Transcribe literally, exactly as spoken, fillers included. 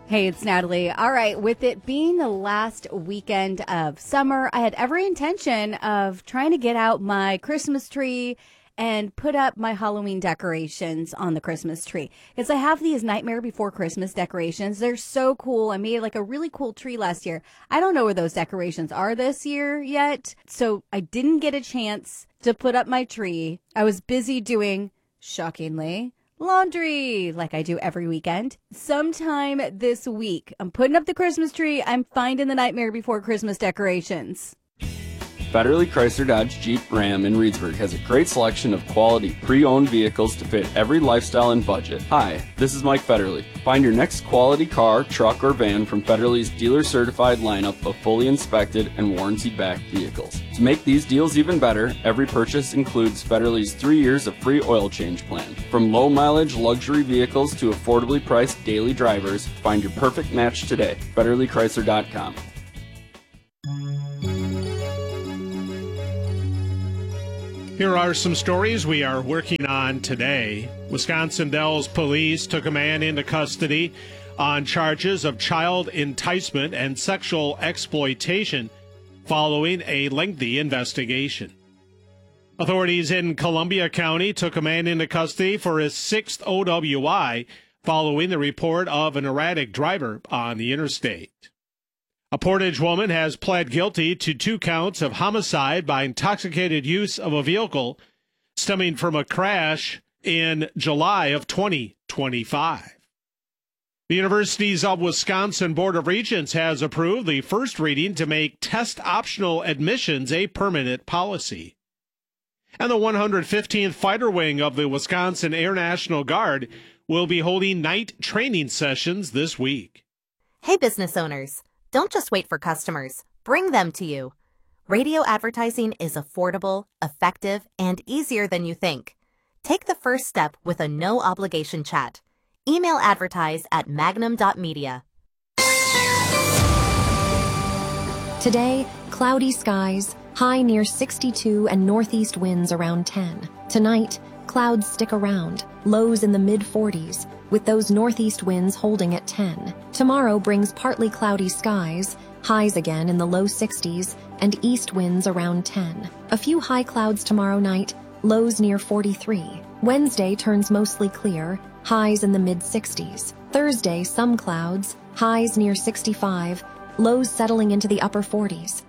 Hey, it's Natalie. All right, with it being the last weekend of summer, I had every intention of trying to get out my Christmas tree and put up my Halloween decorations on the Christmas tree. Because I have these Nightmare Before Christmas decorations. They're so cool. I made like a really cool tree last year. I don't know where those decorations are this year yet. So I didn't get a chance to put up my tree. I was busy doing, shockingly, laundry, like I do every weekend. Sometime this week, I'm putting up the Christmas tree. I'm finding the Nightmare Before Christmas decorations. Federally Chrysler Dodge Jeep Ram in Reedsburg has a great selection of quality pre-owned vehicles to fit every lifestyle and budget. Hi, this is Mike Federley. Find your next quality car, truck, or van from Federley's dealer-certified lineup of fully inspected and warranty-backed vehicles. To make these deals even better, every purchase includes Federley's three years of free oil change plan. From low-mileage luxury vehicles to affordably priced daily drivers, find your perfect match today. Federley Chrysler dot com. Here are some stories we are working on today. Wisconsin Dells police took a man into custody on charges of child enticement and sexual exploitation following a lengthy investigation. Authorities in Columbia County took a man into custody for his sixth O W I following the report of an erratic driver on the interstate. A Portage woman has pled guilty to two counts of homicide by intoxicated use of a vehicle stemming from a crash in July of twenty twenty-five. The Universities of Wisconsin Board of Regents has approved the first reading to make test-optional admissions a permanent policy. And the one hundred fifteenth Fighter Wing of the Wisconsin Air National Guard will be holding night training sessions this week. Hey, business owners. Don't just wait for customers. Bring them to you. Radio advertising is affordable, effective, and easier than you think. Take the first step with a no-obligation chat. Email advertise at magnum dot media. Today, cloudy skies, high near sixty-two and northeast winds around ten. Tonight, clouds stick around, lows in the mid forties, with those northeast winds holding at ten. Tomorrow brings partly cloudy skies, highs again in the low sixties, and east winds around ten. A few high clouds tomorrow night, lows near forty-three. Wednesday turns mostly clear, highs in the mid sixties. Thursday, some clouds, highs near sixty-five, lows settling into the upper forties.